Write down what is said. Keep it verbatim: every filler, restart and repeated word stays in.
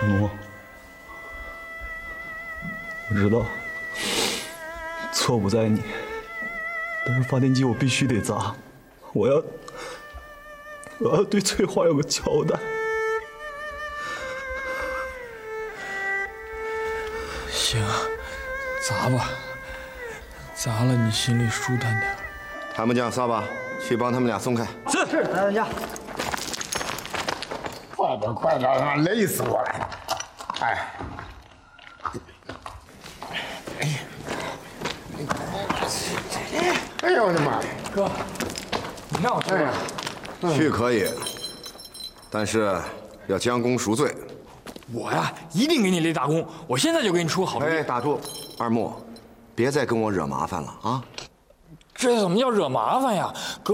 成龙，我知道错不在你，但是发电机我必须得砸，我要我要对翠花有个交代。 行，砸吧，砸了你心里舒坦点。 参谋将扫把，去帮他们俩松开。 是是，大当家。 快点快点，累死我了！哎，哎呀，哎呦我的妈！ 哥，你让我去吧。 去可以，但是要将功赎罪。 我呀，一定给你立大功。我现在就给你出个好主意。 哎，打住，二木，别再跟我惹麻烦了啊！ 这怎么叫惹麻烦呀？哥。